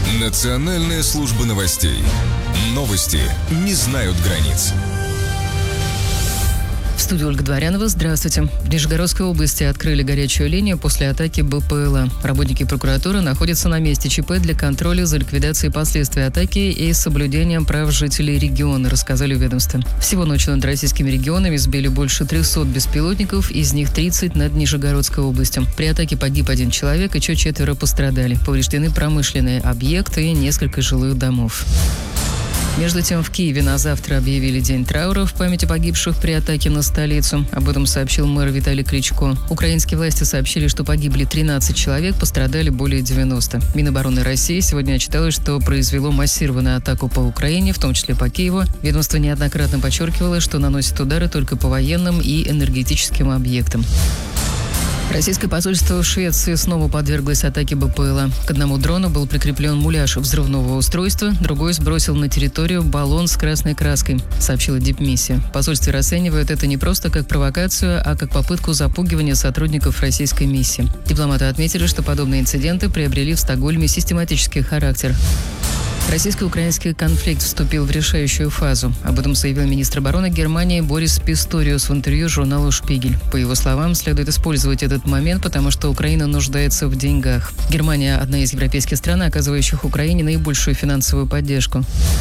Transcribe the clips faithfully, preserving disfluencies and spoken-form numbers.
Национальная служба новостей. Новости не знают границ. В студии Ольга Дворянова. Здравствуйте. В Нижегородской области открыли горячую линию после атаки БПЛА. Работники прокуратуры находятся на месте ЧП для контроля за ликвидацией последствий атаки и соблюдением прав жителей региона, рассказали в ведомстве. Всего ночью над российскими регионами сбили больше трехсот беспилотников, из них тридцать над Нижегородской областью. При атаке погиб один человек, еще четверо пострадали. Повреждены промышленные объекты и несколько жилых домов. Между тем, в Киеве на завтра объявили день траура в память о погибших при атаке на столицу. Об этом сообщил мэр Виталий Кличко. Украинские власти сообщили, что погибли тринадцать человек, пострадали более девяноста. Минобороны России сегодня отчиталось, что произвело массированную атаку по Украине, в том числе по Киеву. Ведомство неоднократно подчеркивало, что наносит удары только по военным и энергетическим объектам. Российское посольство в Швеции снова подверглось атаке БПЛА. К одному дрону был прикреплен муляж взрывного устройства, другой сбросил на территорию баллон с красной краской, сообщила дипмиссия. В посольстве расценивают это не просто как провокацию, а как попытку запугивания сотрудников российской миссии. Дипломаты отметили, что подобные инциденты приобрели в Стокгольме систематический характер. Российско-украинский конфликт вступил в решающую фазу. Об этом заявил министр обороны Германии Борис Писториус в интервью журналу «Шпигель». По его словам, следует использовать этот момент, потому что Украина нуждается в деньгах. Германия – одна из европейских стран, оказывающих Украине наибольшую финансовую поддержку.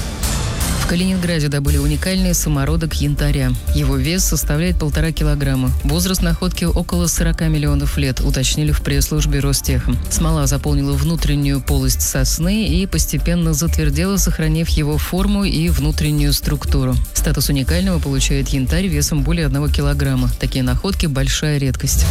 В Калининграде добыли уникальный самородок янтаря. Его вес составляет полтора килограмма. Возраст находки около сорока миллионов лет, уточнили в пресс-службе Ростеха. Смола заполнила внутреннюю полость сосны и постепенно затвердела, сохранив его форму и внутреннюю структуру. Статус уникального получает янтарь весом более одного килограмма. Такие находки – большая редкость.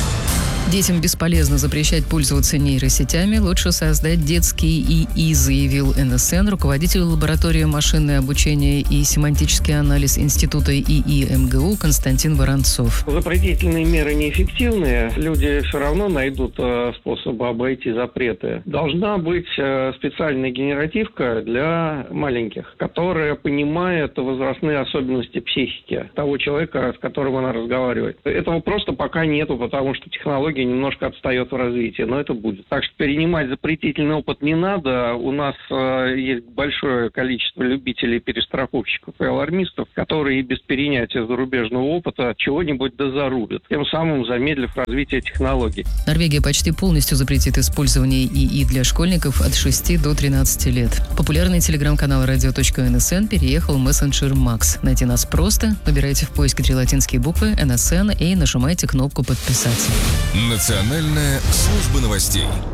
Детям бесполезно запрещать пользоваться нейросетями, лучше создать детский ИИ, заявил эн эс эн руководитель лаборатории машинное обучение и семантический анализ Института ИИ эм гэ у Константин Воронцов. Запретительные меры неэффективные, люди все равно найдут э, способы обойти запреты. Должна быть э, специальная генеративка для маленьких, которая понимает возрастные особенности психики того человека, с которым она разговаривает. Этого просто пока нету, потому что технология немножко отстает в развитии, но это будет. Так что перенимать запретительный опыт не надо. У нас э, есть большое количество любителей перестраховщиков и алармистов, которые без перенятия зарубежного опыта чего-нибудь дозарубят, тем самым замедлив развитие технологий. Норвегия почти полностью запретит использование ИИ для школьников от шести до тринадцати лет. Популярный телеграм-канал радио точка эн эс эн переехал в мессенджер Макс. Найти нас просто. Набирайте в поиске три латинские буквы эн эс эн и нажимайте кнопку «Подписаться». Национальная служба новостей.